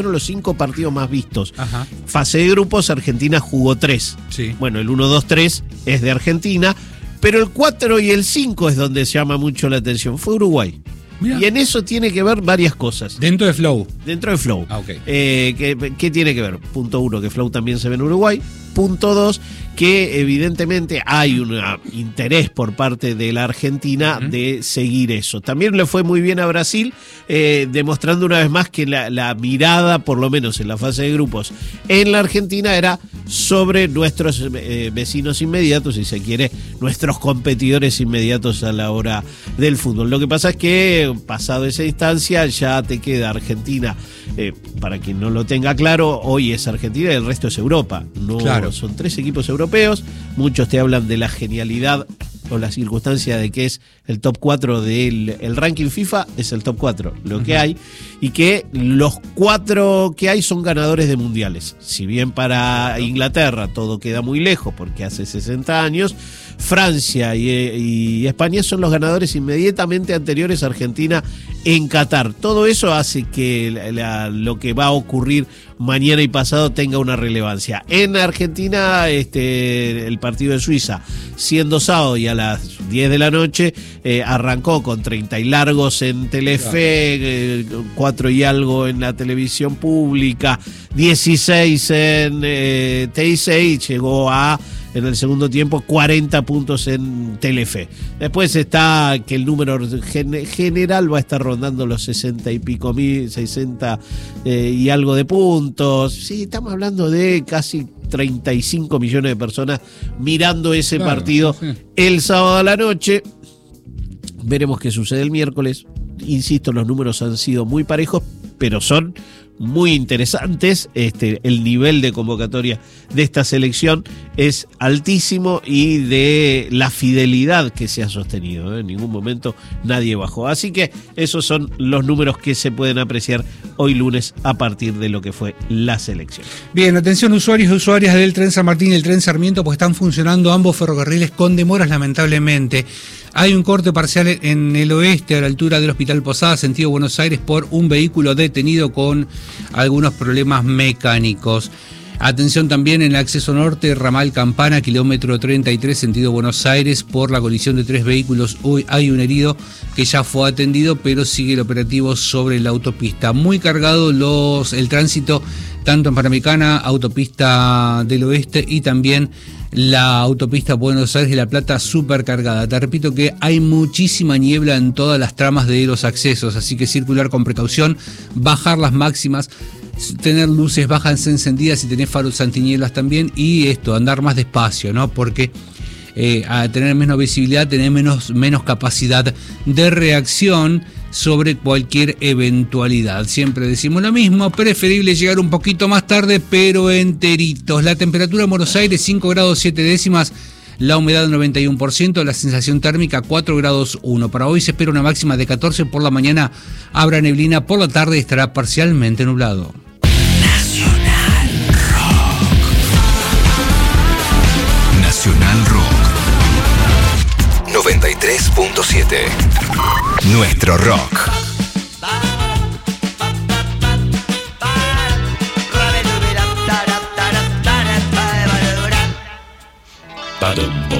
fueron los 5 partidos más vistos. Ajá. Fase de grupos, Argentina jugó 3. Sí. Bueno, el 1, 2, 3 es de Argentina, pero el 4 y el 5 es donde llama mucho la atención. Fue Uruguay. Mirá. Y en eso tiene que ver varias cosas. Dentro de Flow. Dentro de Flow. Ah, ok. ¿Qué tiene que ver? Punto 1, que Flow también se ve en Uruguay. Punto 2, que evidentemente hay un interés por parte de la Argentina de seguir eso. También le fue muy bien a Brasil, demostrando una vez más que la mirada, por lo menos en la fase de grupos, en la Argentina era sobre nuestros vecinos inmediatos, si se quiere, nuestros competidores inmediatos a la hora del fútbol. Lo que pasa es que, pasado esa instancia, ya te queda Argentina. Para quien no lo tenga claro, hoy es Argentina y el resto es Europa. No, claro. Son 3 equipos europeos. Muchos te hablan de la genialidad o la circunstancia de que es el top 4 del el ranking FIFA, es el top 4 lo que hay, y que los 4 que hay son ganadores de mundiales. Si bien para Inglaterra todo queda muy lejos porque hace 60 años, Francia y España son los ganadores inmediatamente anteriores a Argentina en Qatar. Todo eso hace que lo que va a ocurrir mañana y pasado tenga una relevancia. En Argentina, el partido de Suiza, siendo sábado y a las 10 de la noche, arrancó con 30 y largos en Telefe, 4 y algo en la televisión pública, 16 en TI6, llegó a, en el segundo tiempo, 40 puntos en Telefe. Después está que el número general va a estar rondando los 60 y pico mil, 60 y algo de puntos. Sí, estamos hablando de casi 35 millones de personas mirando ese partido el sábado a la noche. Veremos qué sucede el miércoles. Insisto, los números han sido muy parejos, pero son muy interesantes. El nivel de convocatoria de esta selección es altísimo y de la fidelidad que se ha sostenido. En ningún momento nadie bajó. Así que esos son los números que se pueden apreciar hoy lunes a partir de lo que fue la selección. Bien, atención usuarios y usuarias del tren San Martín y el tren Sarmiento, pues están funcionando ambos ferrocarriles con demoras, lamentablemente. Hay un corte parcial en el oeste, a la altura del Hospital Posada, sentido Buenos Aires, por un vehículo detenido con algunos problemas mecánicos. Atención también en el acceso norte, ramal Campana, kilómetro 33, sentido Buenos Aires, por la colisión de 3 vehículos. Hoy hay un herido que ya fue atendido, pero sigue el operativo sobre la autopista. Muy cargado el tránsito, tanto en Panamericana, autopista del oeste, y también la autopista Buenos Aires y La Plata supercargada. Te repito que hay muchísima niebla en todas las tramas de los accesos, así que circular con precaución, bajar las máximas, tener luces bajas encendidas y tener faros antinieblas también, y andar más despacio, ¿no? Porque a tener menos visibilidad, tener menos capacidad de reacción sobre cualquier eventualidad. Siempre decimos lo mismo, preferible llegar un poquito más tarde, pero enteritos. La temperatura en Buenos Aires 5 grados 7 décimas, la humedad 91%, la sensación térmica 4 grados 1. Para hoy se espera una máxima de 14, por la mañana habrá neblina, por la tarde estará parcialmente nublado. Nacional Rock. Nacional Rock 93.7. Nuestro rock.